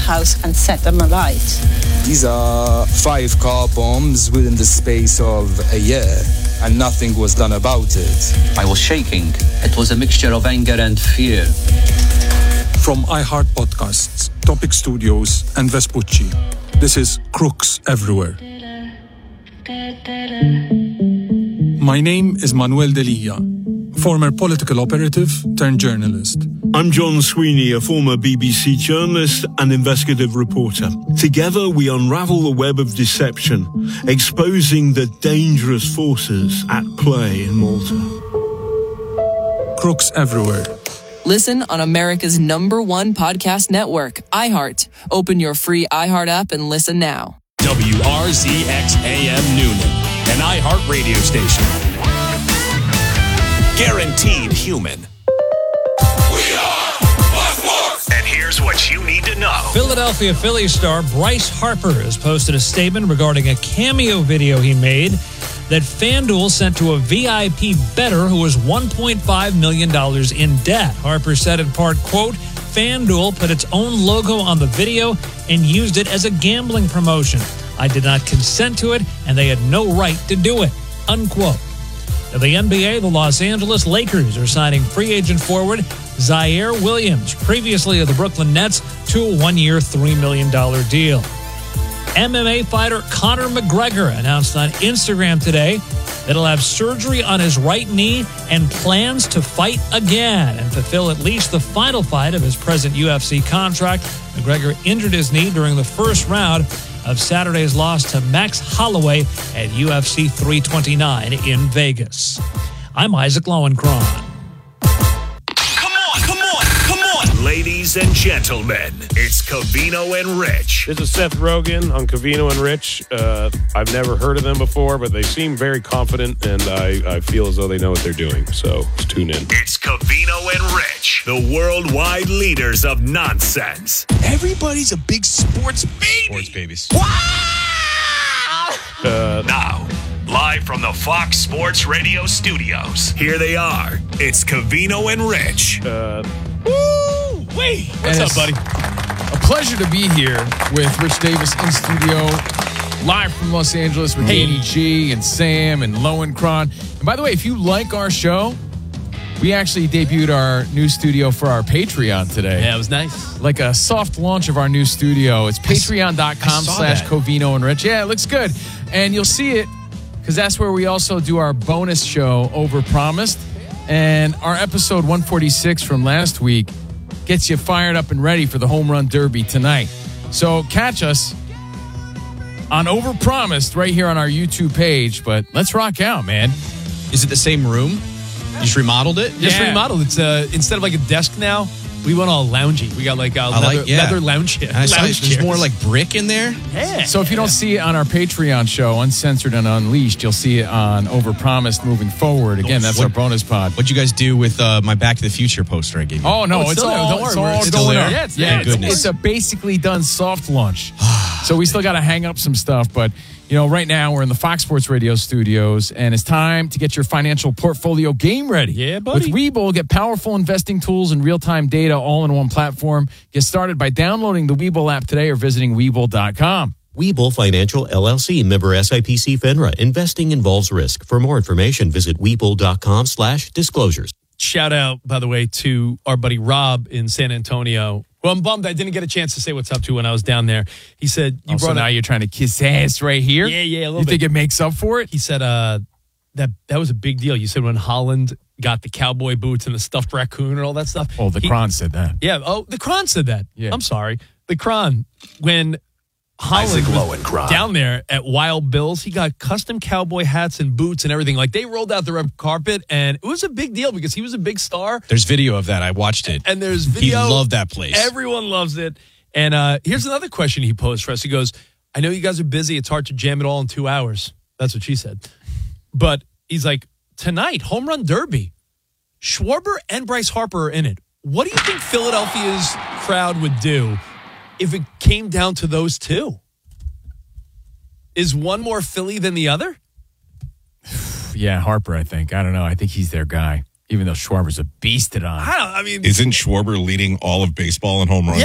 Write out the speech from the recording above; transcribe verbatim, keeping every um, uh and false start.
house and set them alight. These are five car bombs within the space of a year, and nothing was done about it. I was shaking. It was a mixture of anger and fear. From iHeart Podcasts, Topic Studios, and Vespucci, this is Crooks Everywhere. My name is Manuel Delia, former political operative turned journalist. I'm John Sweeney, a former B B C journalist and investigative reporter. Together, we unravel the web of deception, exposing the dangerous forces at play in Malta. Crooks Everywhere. Listen on America's number one podcast network, iHeart. Open your free iHeart app and listen now. W R Z X A M Noonan, an iHeart radio station. Guaranteed human. We are Black Sports. And here's what you need to know. Philadelphia Phillies star Bryce Harper has posted a statement regarding a cameo video he made that FanDuel sent to a V I P bettor who was one point five million dollars in debt. Harper said in part, quote, FanDuel put its own logo on the video and used it as a gambling promotion. I did not consent to it, and they had no right to do it, unquote. In the N B A, the Los Angeles Lakers are signing free agent forward Zaire Williams, previously of the Brooklyn Nets, to a one-year, three million dollars deal. M M A fighter Conor McGregor announced on Instagram today that he'll have surgery on his right knee and plans to fight again and fulfill at least the final fight of his present U F C contract. McGregor injured his knee during the first round of Saturday's loss to Max Holloway at U F C three twenty-nine in Vegas. I'm Isaac Lowenkron. Ladies and gentlemen, it's Covino and Rich. This is Seth Rogen on Covino and Rich. Uh, I've never heard of them before, but they seem very confident, and I, I feel as though they know what they're doing. So let's tune in. It's Covino and Rich, the worldwide leaders of nonsense. Everybody's a big sports baby. Sports babies. Uh, now, live from the Fox Sports Radio studios, here they are. It's Covino and Rich. Uh, Wait, what's up, buddy? A pleasure to be here with Rich Davis in studio, live from Los Angeles with Hey. Danny G and Sam and Lowenkron. And by the way, if you like our show, we actually debuted our new studio for our Patreon today. Yeah, it was nice. Like a soft launch of our new studio. It's patreon.com slash Covino and Rich. Yeah, it looks good. And you'll see it because that's where we also do our bonus show, Overpromised. And our episode one forty-six from last week gets you fired up and ready for the Home Run Derby tonight. So catch us on Overpromised right here on our YouTube page. But let's rock out, man. Is it the same room? You just remodeled it? Just Yeah. remodeled. It's uh, instead of like a desk now, we went all loungy. We got like a I leather, like- yeah. leather lounge chair. I saw lounge there's chairs. more like brick in there. Yeah. So if you don't see it on our Patreon show, Uncensored and Unleashed, you'll see it on Overpromised moving forward. Again, that's What- our bonus pod. What'd you guys do with uh, my Back to the Future poster I gave you? Oh, no, Oh, it's it's, still there. all, Don't worry, it's we're- all it's still going there? up. Yeah, it's yeah, there. it's, Goodness. it's a basically done soft launch. So we still got to hang up some stuff. But, you know, right now we're in the Fox Sports Radio studios, and it's time to get your financial portfolio game ready. Yeah, buddy. With Webull, get powerful investing tools and real-time data all in one platform. Get started by downloading the Webull app today or visiting Webull dot com. Webull Financial, L L C, member S I P C FINRA. Investing involves risk. For more information, visit Webull.com slash disclosures. Shout out, by the way, to our buddy Rob in San Antonio. Well, I'm bummed I didn't get a chance to say what's up to when I was down there. He said, "You Oh, so brought now up- you're trying to kiss ass right here? Yeah, yeah, a little You bit. think it makes up for it? He said uh, that that was a big deal. You said when Holland got the cowboy boots and the stuffed raccoon and all that stuff. Oh, the He- Kron said that. Yeah. Oh, the Kron said that. Yeah. I'm sorry. The Kron, when Holland Isaac was Lowenkron. down there at Wild Bill's, he got custom cowboy hats and boots and everything. Like they rolled out the red carpet, and it was a big deal because he was a big star. There's video of that. I watched it. And there's He video. loved that place. Everyone loves it. And uh, here's another question he posed for us. He goes, I know you guys are busy. It's hard to jam it all in two hours. That's what she said. But he's like, tonight, Home Run Derby. Schwarber and Bryce Harper are in it. What do you think Philadelphia's crowd would do if it came down to those two? Is one more Philly than the other? Yeah, Harper, I think. I don't know. I think he's their guy, even though Schwarber's a beast at on. I don't, I mean, Isn't Schwarber leading all of baseball in home runs?